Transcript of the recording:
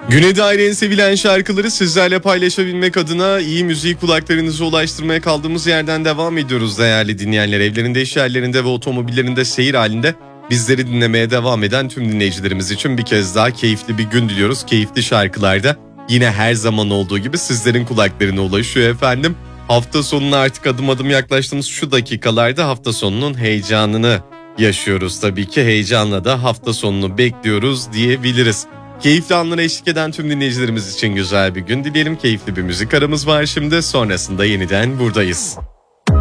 Güne dair en sevilen şarkıları sizlerle paylaşabilmek adına iyi müziği kulaklarınıza ulaştırmaya kaldığımız yerden devam ediyoruz değerli dinleyenler. Evlerinde, iş yerlerinde ve otomobillerinde seyir halinde bizleri dinlemeye devam eden tüm dinleyicilerimiz için bir kez daha keyifli bir gün diliyoruz. Keyifli şarkılarda yine her zaman olduğu gibi sizlerin kulaklarına ulaşıyor efendim. Hafta sonuna artık adım adım yaklaştığımız şu dakikalarda hafta sonunun heyecanını yaşıyoruz tabii ki. Heyecanla da hafta sonunu bekliyoruz diyebiliriz. Keyifli anlara eşlik eden tüm dinleyicilerimiz için güzel bir gün dileyelim. Keyifli bir müzik aramız var şimdi. Sonrasında yeniden buradayız.